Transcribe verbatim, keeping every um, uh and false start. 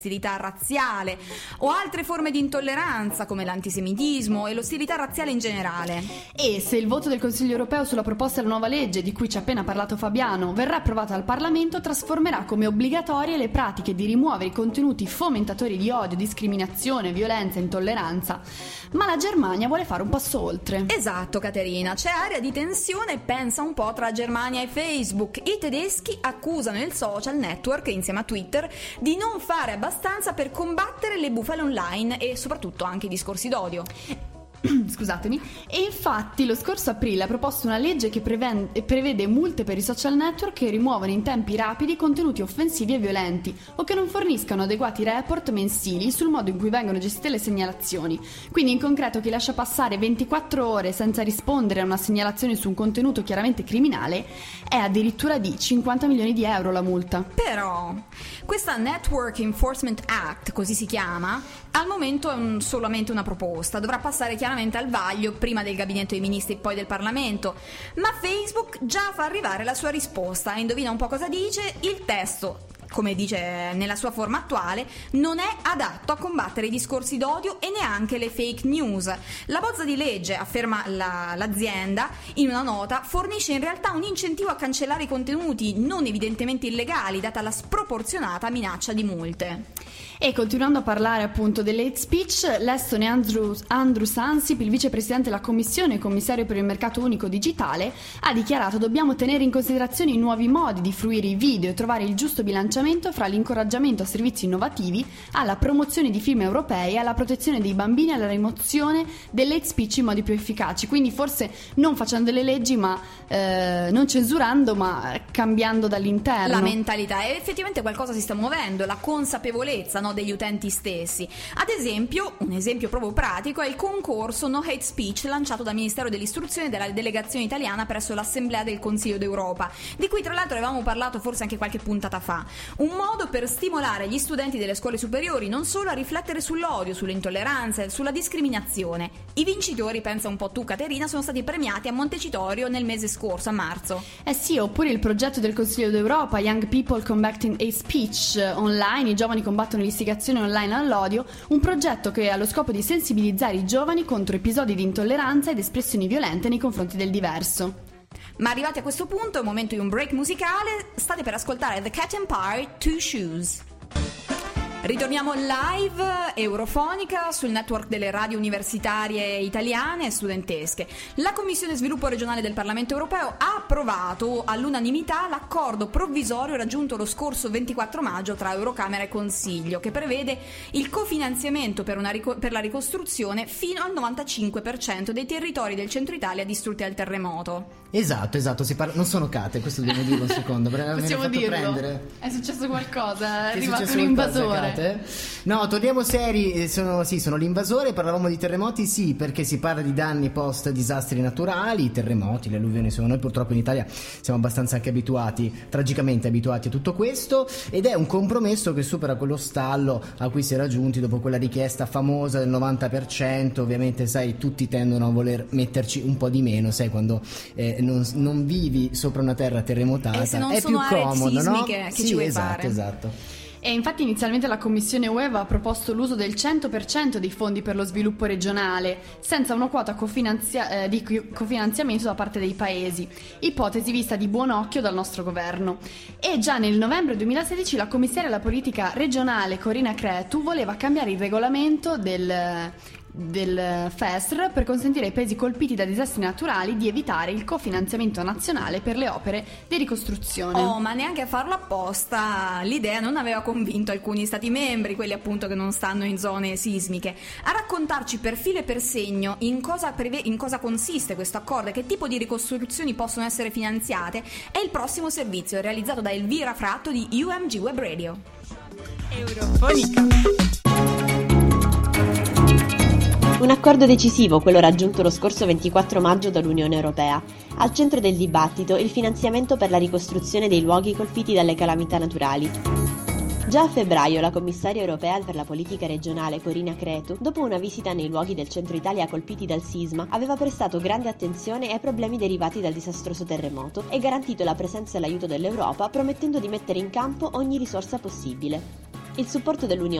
l'ostilità razziale o altre forme di intolleranza come l'antisemitismo e l'ostilità razziale in generale. E se il voto del Consiglio europeo sulla proposta della nuova legge di cui ci ha appena parlato Fabiano verrà approvato dal Parlamento, trasformerà come obbligatorie le pratiche di rimuovere i contenuti fomentatori di odio, discriminazione, violenza e intolleranza. Ma la Germania vuole fare un passo oltre. Esatto, Caterina, c'è area di tensione, pensa un po', tra Germania e Facebook. I tedeschi accusano il social network, insieme a Twitter, di non fare abbastanza abbastanza per combattere le bufale online e soprattutto anche i discorsi d'odio. Scusatemi. E infatti lo scorso aprile ha proposto una legge che preven- prevede multe per i social network che rimuovono in tempi rapidi contenuti offensivi e violenti o che non forniscano adeguati report mensili sul modo in cui vengono gestite le segnalazioni. Quindi in concreto chi lascia passare ventiquattro ore senza rispondere a una segnalazione su un contenuto chiaramente criminale è addirittura di cinquanta milioni di euro la multa. Però questa Network Enforcement Act, così si chiama, al momento è un, solamente una proposta, dovrà passare chiaramente al vaglio prima del gabinetto dei ministri e poi del Parlamento, ma Facebook già fa arrivare la sua risposta. Indovina un po' cosa dice? Il testo, come dice nella sua forma attuale, non è adatto a combattere i discorsi d'odio e neanche le fake news. La bozza di legge, afferma la, l'azienda in una nota, fornisce in realtà un incentivo a cancellare i contenuti non evidentemente illegali, data la sproporzionata minaccia di multe. E continuando a parlare appunto dell'hate speech, l'estone Andrew, Andrew Ansip, il vicepresidente della Commissione e commissario per il mercato unico digitale, ha dichiarato: dobbiamo tenere in considerazione i nuovi modi di fruire i video e trovare il giusto bilanciamento fra l'incoraggiamento a servizi innovativi, alla promozione di film europei, alla protezione dei bambini e alla rimozione dell'hate speech in modi più efficaci. Quindi forse non facendo delle leggi, ma eh, non censurando, ma cambiando dall'interno la mentalità. E effettivamente qualcosa si sta muovendo, la consapevolezza, no, degli utenti stessi. Ad esempio, un esempio proprio pratico è il concorso No Hate Speech lanciato dal Ministero dell'Istruzione e della delegazione italiana presso l'Assemblea del Consiglio d'Europa, di cui tra l'altro avevamo parlato forse anche qualche puntata fa. Un modo per stimolare gli studenti delle scuole superiori non solo a riflettere sull'odio, sull'intolleranza e sulla discriminazione. I vincitori, pensa un po' tu Caterina, sono stati premiati a Montecitorio nel mese scorso, a marzo. Eh sì, oppure il progetto del Consiglio d'Europa Young People Combating Hate Speech online, i giovani combattono l'istigazione online all'odio, un progetto che ha lo scopo di sensibilizzare i giovani contro episodi di intolleranza ed espressioni violente nei confronti del diverso. Ma arrivati a questo punto è il momento di un break musicale. State per ascoltare The Cat Empire, Two Shoes. Ritorniamo live, Eurofonica, sul network delle radio universitarie italiane e studentesche. La Commissione Sviluppo Regionale del Parlamento Europeo ha approvato all'unanimità l'accordo provvisorio raggiunto lo scorso ventiquattro maggio tra Eurocamera e Consiglio, che prevede il cofinanziamento per, una rico- per la ricostruzione fino al novantacinque per cento dei territori del centro Italia distrutti dal terremoto. Esatto, esatto, si parla... non sono cate, questo dobbiamo dirlo un secondo. Possiamo dirlo? Prendere. È successo qualcosa, è, è arrivato un invasore. No, torniamo seri, sono, sì, sono l'invasore. Parlavamo di terremoti, sì, perché si parla di danni post disastri naturali, i terremoti, le alluvioni. Sono noi purtroppo in Italia siamo abbastanza anche abituati, tragicamente abituati a tutto questo, ed è un compromesso che supera quello stallo a cui si è raggiunti dopo quella richiesta famosa del novanta per cento. Ovviamente sai, tutti tendono a voler metterci un po' di meno, sai, quando eh, non, non vivi sopra una terra terremotata, e se non è sono più comodo, no? Che sì, ci vuoi esatto, fare. esatto. E infatti inizialmente la Commissione U E aveva proposto l'uso del cento per cento dei fondi per lo sviluppo regionale, senza una quota cofinanzia- eh, di cofinanziamento da parte dei paesi, ipotesi vista di buon occhio dal nostro governo. E già nel novembre duemilasedici la commissaria alla politica regionale Corina Cretu voleva cambiare il regolamento del... del F E S R per consentire ai paesi colpiti da disastri naturali di evitare il cofinanziamento nazionale per le opere di ricostruzione. Oh, ma neanche a farlo apposta, l'idea non aveva convinto alcuni stati membri, quelli appunto che non stanno in zone sismiche. A raccontarci per filo e per segno in cosa, preve- in cosa consiste questo accordo e che tipo di ricostruzioni possono essere finanziate è il prossimo servizio realizzato da Elvira Fratto di U M G Web Radio. Eurofonica. Un accordo decisivo, quello raggiunto lo scorso ventiquattro maggio dall'Unione Europea. Al centro del dibattito il finanziamento per la ricostruzione dei luoghi colpiti dalle calamità naturali. Già a febbraio la commissaria europea per la politica regionale Corina Cretu, dopo una visita nei luoghi del centro Italia colpiti dal sisma, aveva prestato grande attenzione ai problemi derivati dal disastroso terremoto e garantito la presenza e l'aiuto dell'Europa, promettendo di mettere in campo ogni risorsa possibile. Il supporto dell'Unione